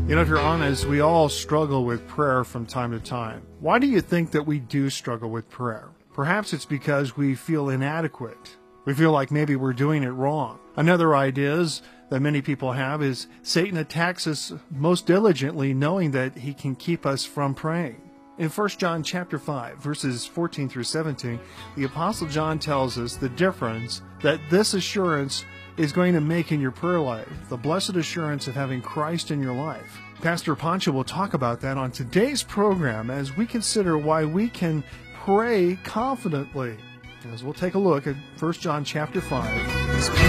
You know, if you're honest, we all struggle with prayer from time to time. Why do you think that we do struggle with prayer? Perhaps it's because we feel inadequate. We feel like maybe we're doing it wrong. Another idea that many people have is Satan attacks us most diligently knowing that he can keep us from praying. In 1 John chapter 5, verses 14 through 17, the Apostle John tells us the difference that this assurance is going to make in your prayer life, the blessed assurance of having Christ in your life. Pastor Pancho will talk about that on today's program as we consider why we can pray confidently. As we'll take a look at 1 John chapter 5.